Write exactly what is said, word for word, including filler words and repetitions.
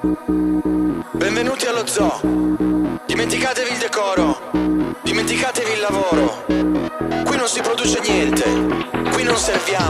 Benvenuti allo zoo. Dimenticatevi il decoro, dimenticatevi il lavoro. Qui non si produce niente, qui non serviamo.